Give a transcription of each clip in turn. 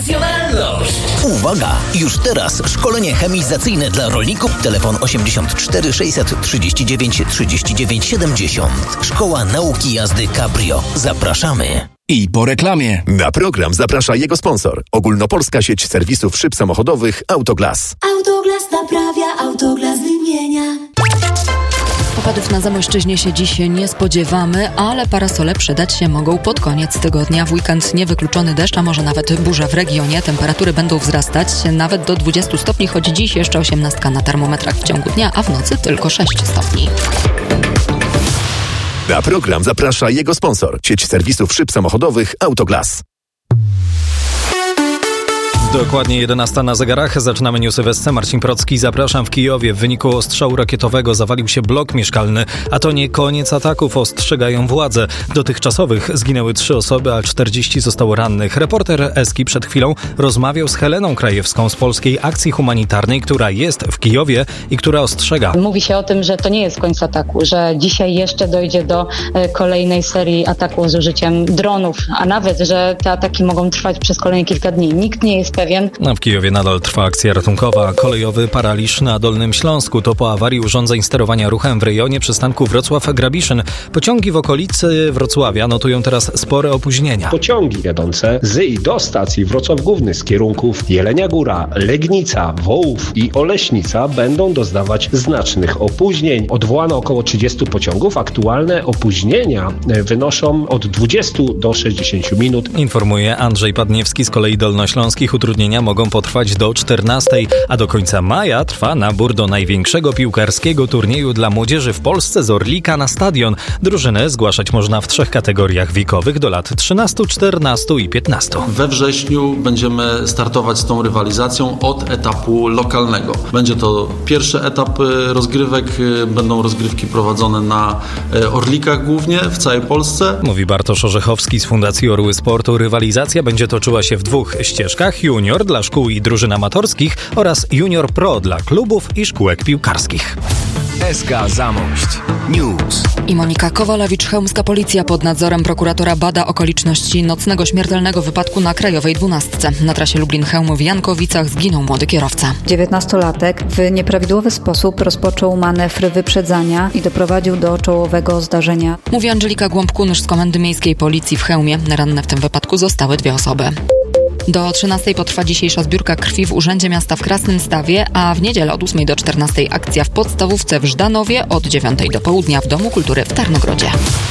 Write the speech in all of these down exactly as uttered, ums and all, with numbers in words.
Uwaga! Już teraz szkolenie chemizacyjne dla rolników. Telefon osiemdziesiąt cztery sześćset trzydzieści dziewięć trzydzieści dziewięć siedemdziesiąt. Szkoła Nauki Jazdy Cabrio. Zapraszamy. I po reklamie. Na program zaprasza jego sponsor. Ogólnopolska sieć serwisów szyb samochodowych Autoglas. Autoglas naprawia, Autoglas wymienia. Opadów na Zamojszczyźnie się dziś nie spodziewamy, ale parasole przydać się mogą pod koniec tygodnia. W weekend niewykluczony deszcz, a może nawet burza w regionie. Temperatury będą wzrastać nawet do dwudziestu stopni, choć dziś jeszcze osiemnastka na termometrach w ciągu dnia, a w nocy tylko sześć stopni. Na program zaprasza jego sponsor. Sieć serwisów szyb samochodowych Autoglas. Dokładnie jedenasta na zegarach. Zaczynamy newsy w S C. Marcin Procki. Zapraszam. W Kijowie w wyniku ostrzału rakietowego zawalił się blok mieszkalny, a to nie koniec ataków, ostrzegają władze. Dotychczasowych zginęły trzy osoby, a czterdzieści zostało rannych. Reporter Eski przed chwilą rozmawiał z Heleną Krajewską z Polskiej Akcji Humanitarnej, która jest w Kijowie i która ostrzega. Mówi się o tym, że to nie jest koniec ataku, że dzisiaj jeszcze dojdzie do kolejnej serii ataków z użyciem dronów, a nawet, że te ataki mogą trwać przez kolejne kilka dni. Nikt nie jest pewien. A w Kijowie nadal trwa akcja ratunkowa. Kolejowy paraliż na Dolnym Śląsku to po awarii urządzeń sterowania ruchem w rejonie przystanku Wrocław-Grabiszyn. Pociągi w okolicy Wrocławia notują teraz spore opóźnienia. Pociągi jadące z i do stacji Wrocław Główny z kierunków Jelenia Góra, Legnica, Wołów i Oleśnica będą doznawać znacznych opóźnień. Odwołano około trzydziestu pociągów. Aktualne opóźnienia wynoszą od dwudziestu do sześćdziesięciu minut. Informuje Andrzej Padniewski z kolei dolnośląskich. Utrudnienia mogą potrwać do czternastej, a do końca maja trwa nabór do największego piłkarskiego turnieju dla młodzieży w Polsce z Orlika na stadion. Drużynę zgłaszać można w trzech kategoriach wiekowych do lat trzynastu, czternastu i piętnastu. We wrześniu będziemy startować z tą rywalizacją od etapu lokalnego. Będzie to pierwszy etap rozgrywek, będą rozgrywki prowadzone na Orlikach głównie w całej Polsce. Mówi Bartosz Orzechowski z Fundacji Orły Sportu. Rywalizacja będzie toczyła się w dwóch ścieżkach. Junior dla szkół i drużyn amatorskich oraz Junior Pro dla klubów i szkółek piłkarskich. S K Zamość News. I Monika Kowalewicz-Chełmska. Policja pod nadzorem prokuratora bada okoliczności nocnego śmiertelnego wypadku na Krajowej dwunastce. Na trasie Lublin-Chełm w Jankowicach zginął młody kierowca. dziewiętnastolatek w nieprawidłowy sposób rozpoczął manewr wyprzedzania i doprowadził do czołowego zdarzenia. Mówi Angelika Głąb-Kunysz z Komendy Miejskiej Policji w Chełmie. Ranne w tym wypadku zostały dwie osoby. Do trzynastej potrwa dzisiejsza zbiórka krwi w Urzędzie Miasta w Krasnymstawie, a w niedzielę od ósmej do czternastej akcja w podstawówce w Żdanowie, od dziewiątej do południa w Domu Kultury w Tarnogrodzie.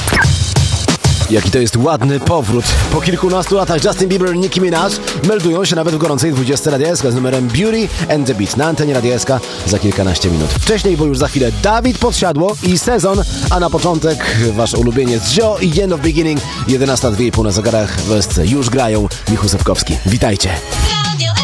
Jaki to jest ładny powrót. Po kilkunastu latach Justin Bieber i Nicki Minaj meldują się nawet w gorącej dwudziestce Radia S K z numerem Beauty and the Beat na antenie Radia S K za kilkanaście minut. Wcześniej, bo już za chwilę Dawid Podsiadło i Sezon, a na początek wasz ulubieniec Joe i End of Beginning. jedenasta dwie i pół na zegarach w S C już grają. Michał Sewkowski. Witajcie.